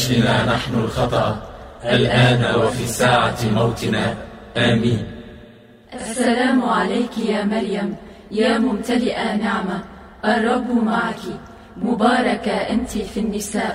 اشفنا نحن الخطأ الآن وفي ساعة موتنا، آمين. السلام عليك يا مريم، يا ممتلئة نعمة، الرب معك، مباركة أنت في النساء،